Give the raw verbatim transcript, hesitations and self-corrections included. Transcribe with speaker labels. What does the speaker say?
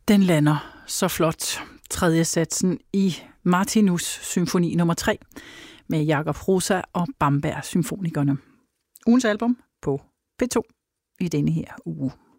Speaker 1: Den lander så flot. Tredje satsen i Martinus symfoni nummer tre med Jakob Rosa og Bamberg Symfonikerne. Ugens album på P to i denne her uge.